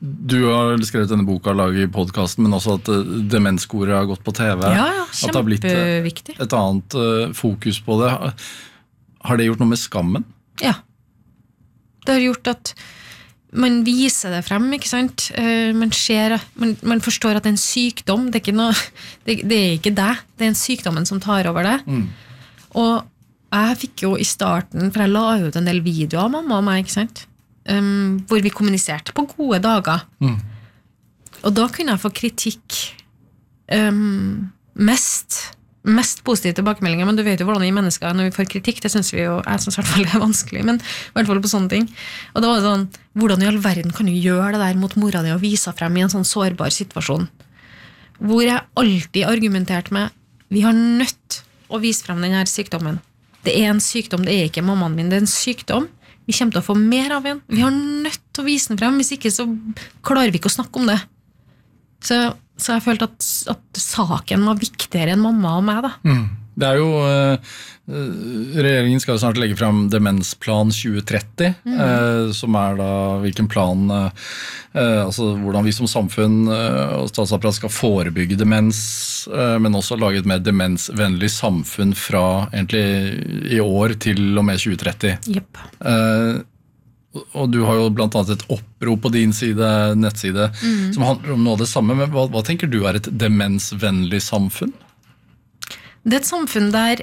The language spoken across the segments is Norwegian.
du har skrevet denne boka, laget i podcasten, men også at demenskoret har gått på TV. Ja, at det har blitt et annet fokus på det. Har det gjort noe med skammen? Ja. Det har gjort at man viser det frem, ikke sant? Man forstår at det er en sykdom, det er ikke noe, det er ikke det er en sykdommen som tar over det. Og jeg fikk jo i starten, for jeg la ut en del videoer av mamma og meg, ikke sant? Hvor vi kommuniserte på gode dager. Og da kunne jeg få kritikk mest positive tilbakemeldinger, men du vet jo hvordan vi mennesker, når vi får kritikk, det synes vi jo, jeg synes i hvert fall det er vanskelig, men i hvert fall på sånne ting. Og da var det sånn, hvordan i all verden kan du gjøre det der mot mora di og vise frem i en sånn sårbar situasjon? Hvor jeg alltid argumenterte med, vi har nødt å vise frem denne sykdommen. Det er en sykdom, det er ikke mammaen min, det er en sykdom. Vi kommer til å få mer av den. Vi har nødt til å vise den frem, hvis ikke så klarer vi ikke å snakke om det. Så jeg følte at saken var viktigere enn mamma og meg da. Det er jo, regjeringen skal snart legge frem Demensplan 2030, som er da hvilken plan, altså hvordan vi som samfunn og statsapparat skal forebygge demens, men også lage et mer demensvennlig samfunn fra egentlig i år til og med 2030. Yep. Og du har jo blant annet et opprop på din nettside, som handler om noe av det samme, men hva tenker du er et demensvennlig samfunn? Det er et samfunn der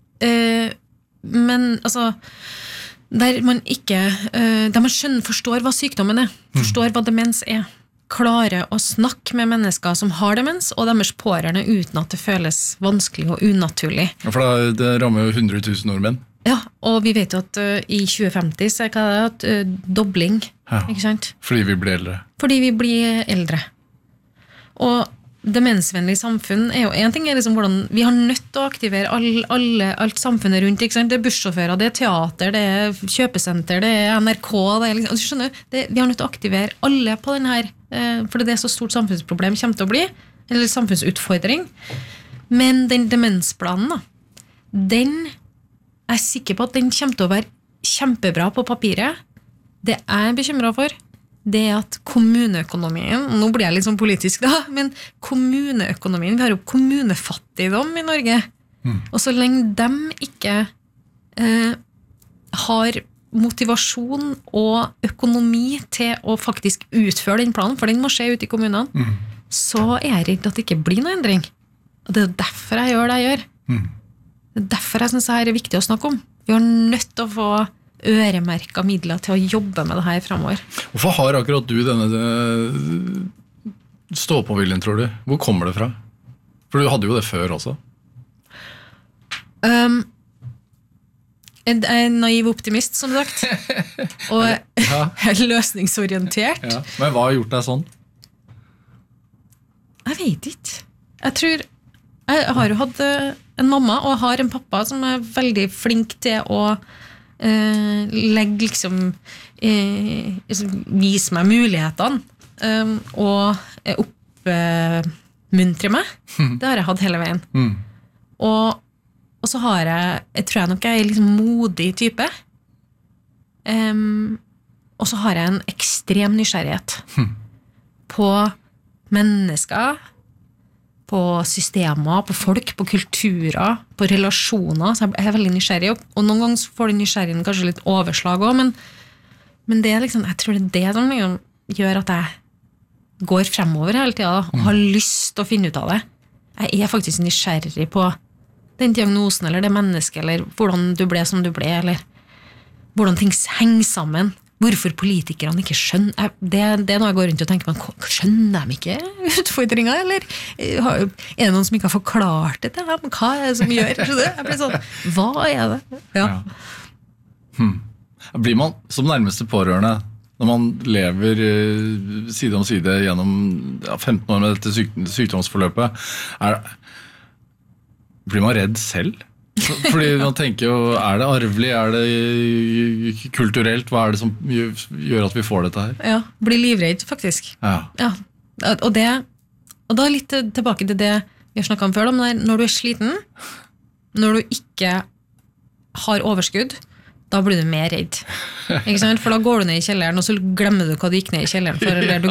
der man ikke der man forstår hva sykdommen er, forstår hva demens er, klarer å snakke med mennesker som har demens og deres pårørende uten at det føles vanskelig og unaturlig. Ja, for det rammer jo 100 000 nordmenn. Ja, og vi vet jo at i 2050 så er det dobling, ikke sant? Fordi vi blir eldre. Fordi vi blir eldre. Og demensvennlig samfunn er jo en ting, er liksom hvordan vi har nødt til å aktivere alt samfunnet rundt, ikke sant? Det er bussjåfører, det er teater, det er kjøpesenter, det er NRK, det er liksom, skjønner du? Vi har nødt til å aktivere alle på den her, for det er så stort samfunnsproblem kommer til å bli, eller samfunnsutfordring. Men den demensplanen da, den jeg er sikker på at den kommer til å være kjempebra på papiret. Det jeg er bekymret for, det er at kommuneøkonomien, nå blir jeg litt sånn politisk da, men kommuneøkonomien, vi har jo kommunefattigdom i Norge, og så lenge de ikke har motivasjon og økonomi til å faktisk utføre den planen, for den må skje ut i kommunene, så er jeg redd at det ikke blir noe endring. Og det er derfor jeg gjør det jeg gjør. Det er derfor jeg synes det her er viktig å snakke om. Vi har nødt til å få øremerket midler til å jobbe med det her fremover. Hvorfor har akkurat du denne stå-på-viljen, tror du? Hvor kommer det fra? For du hadde jo det før også. Jeg er en naiv optimist, som sagt. Og løsningsorientert. Ja. Men hva har gjort deg sånn? Jeg vet ikke. Jeg tror jeg har jo hatt en mamma og har en pappa som er veldig flink til å legge liksom vise meg mulighetene og oppmuntre meg. Det har jeg hatt hele veien. Og så har jeg tror jeg nok jeg er liksom modig type. Og så har jeg en ekstrem nysgjerrighet på mennesker, på systemer, på folk, på kulturer, på relasjoner, så jeg er veldig nysgjerrig, og noen ganger får den nysgjerrigheten kanskje litt overslag også, men det er liksom, jeg tror det er det som liksom gjør at jeg går fremover hele tiden, og har lyst til å finne ut av det. Jeg er faktisk nysgjerrig på den diagnosen, eller det mennesket, eller hvordan du ble som du ble, eller hvordan ting henger sammen. Hvorfor politikerne ikke skjønner det er noe jeg går rundt og tenker på, skjønner de ikke utfordringer, eller er det noen som ikke har forklart det til dem? Hva er det som gjør? Jeg blir sånn, hva er det? Ja. Blir man som nærmeste pårørende når man lever side om side gjennom 15 år med dette sykdomsforløpet, blir man redd selv? Fordi man tenker jo, er det arvelig, er det kulturelt, hva er det som gjør at vi får dette her? Ja, blir livredd faktisk. Ja. Og da litt tilbake til det vi har snakket om før, når du er sliten, når du ikke har overskudd, da blir du mer redd. Ikke sant? For da går du ned i kjelleren, og så glemmer du hva du gikk ned i kjelleren for, eller du